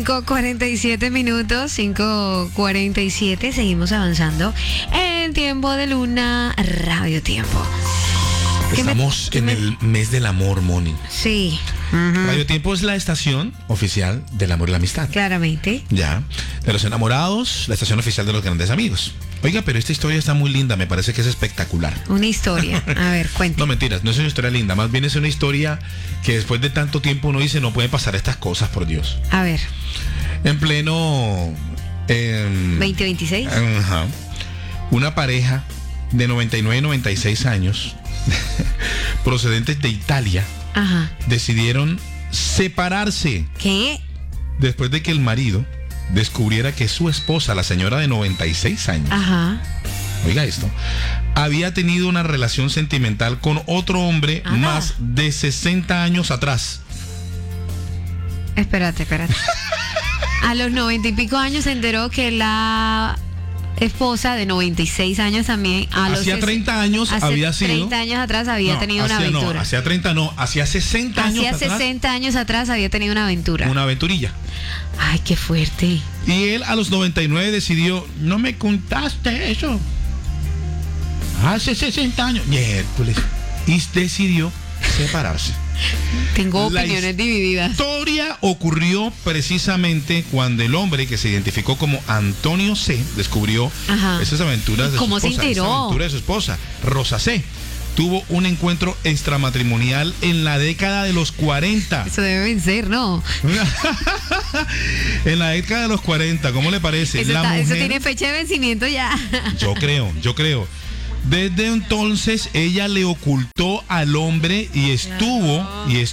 5:47 minutos, 5:47, seguimos avanzando en Tiempo de Luna, Radio Tiempo. Estamos en el mes del amor, Moni. Sí. Radio Tiempo es la estación oficial del amor y la amistad. Claramente. Ya. De los enamorados, la estación oficial de los grandes amigos. Oiga, pero esta historia está muy linda, me parece que es espectacular. Una historia. A ver, cuéntame. No, mentiras, no es una historia linda, más bien es una historia que después de tanto tiempo uno dice, no pueden pasar estas cosas, por Dios. A ver. En pleno... 2026. Ajá. Una pareja de 99 y 96 años, procedentes de Italia, Ajá. decidieron separarse. ¿Qué? Después de que el marido descubriera que su esposa, la señora de 96 años, Ajá. oiga esto, había tenido una relación sentimental con otro hombre más de 60 años atrás. Espérate. A los 90 y pico años se enteró que la esposa de 96 años también, Hacía 30 años había sido... 30 años atrás había tenido una aventura. No, hacía 30 no, hacía 60 años atrás. Hacía 60 años atrás había tenido una aventura. Una aventurilla. Ay, qué fuerte. Y él a los 99 decidió, no me contaste eso. Hace 60 años. Miércoles. Y decidió separarse. Tengo opiniones divididas. La historia ocurrió precisamente cuando el hombre que se identificó como Antonio C. descubrió esas aventuras de su esposa. ¿Cómo se enteró? Esa aventura de su esposa, Rosa C. Tuvo un encuentro extramatrimonial en la década de los 40. Eso debe vencer, ¿no? En la década de los 40, ¿cómo le parece? Eso tiene fecha de vencimiento ya. Yo creo. Desde entonces ella le ocultó al hombre y estuvo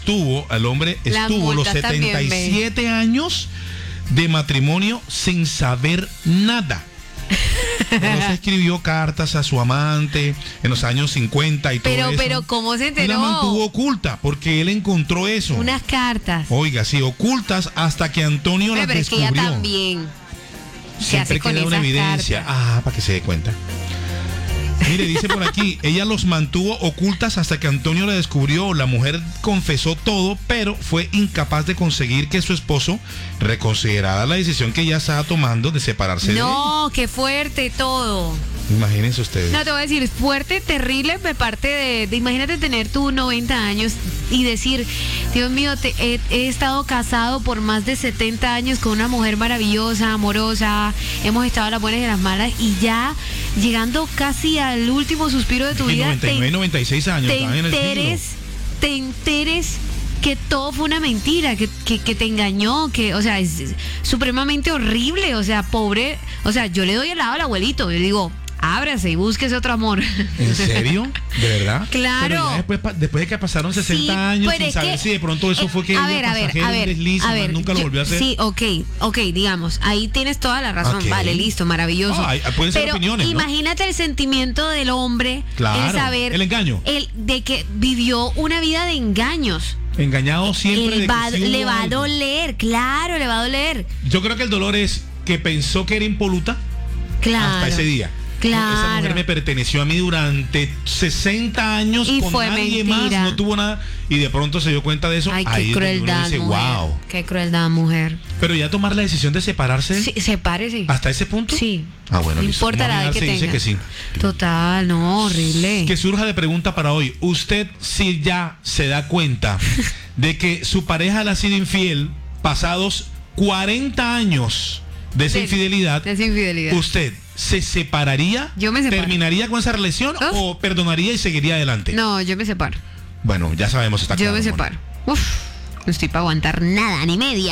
los 77 años de matrimonio sin saber nada. No se escribió cartas a su amante en los años 50 y todo eso. Pero ¿cómo se enteró? Y la mantuvo oculta porque él encontró eso. Unas cartas. Oiga, sí, ocultas hasta que Antonio las descubrió. Pero es que ella también. Siempre queda una evidencia. Para que se dé cuenta. Mire, dice por aquí, ella los mantuvo ocultas hasta que Antonio la descubrió. La mujer confesó todo, pero fue incapaz de conseguir que su esposo reconsiderara la decisión que ella estaba tomando de separarse de él. No, qué fuerte todo. Imagínense ustedes. No, te voy a decir, fuerte, terrible de parte de imagínate tener tú 90 años y decir, Dios mío, he estado casado por más de 70 años con una mujer maravillosa, amorosa, hemos estado a las buenas y a las malas, y ya llegando casi al último suspiro de tu vida, 99, 96 años, te enteres que todo fue una mentira, que te engañó, que, o sea, es supremamente horrible, o sea, pobre, o sea, yo le doy el lado al abuelito, yo digo, ábrase y búsquese otro amor. ¿En serio? ¿De verdad? Claro. Pero ya después de que pasaron 60 años sin saber si de pronto eso fue que a ver, nunca lo volvió a hacer. Sí, ok, digamos, ahí tienes toda la razón. Okay. Vale, listo, maravilloso. Pueden ser opiniones, ¿no? Imagínate el sentimiento del hombre, claro, el saber, el engaño, de que vivió una vida de engaños. Engañado siempre. Le va a doler, claro, le va a doler. Yo creo que el dolor es que pensó que era impoluta hasta ese día. Claro. Esa mujer me perteneció a mí durante 60 años y con fue nadie mentira. más, no tuvo nada, y de pronto se dio cuenta de eso. Ay, qué crueldad, dice, mujer. wow. Qué crueldad, mujer. Pero ya tomar la decisión de separarse. Sí, sepárese. ¿Hasta ese punto? Sí. Bueno, no importa la edad que tenga. Dice que sí. Total, no, horrible. Que surja de pregunta para hoy. Usted, si ya se da cuenta de que su pareja le ha sido infiel pasados 40 años de esa infidelidad, ¿usted se separaría? Yo me separo. ¿Terminaría con esa relación o perdonaría y seguiría adelante? No, yo me separo. Bueno, ya sabemos, está claro. Yo me separo. Uf, no estoy para aguantar nada, ni media.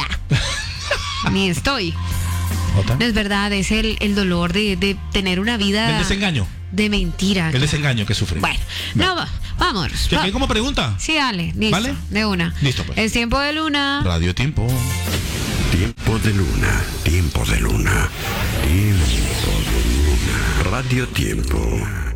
Ni estoy. ¿Otra? No es verdad, es el dolor de tener una vida... El desengaño. De mentira. El desengaño que sufre. Bueno, no, vamos. ¿Te quedé como pregunta? Sí, dale, listo. ¿Vale? De una. Listo, pues. Es Tiempo de Luna. Radio Tiempo. Tiempo de Luna, Tiempo de Luna, Tiempo de Luna, Radio Tiempo.